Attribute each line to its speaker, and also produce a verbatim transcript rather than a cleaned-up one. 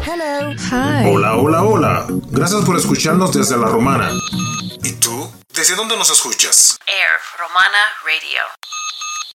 Speaker 1: Hello.
Speaker 2: Hi.
Speaker 3: Hola, hola, hola. Gracias por escucharnos desde La Romana. ¿Y tú? ¿Desde dónde nos escuchas?
Speaker 4: Air Romana Radio.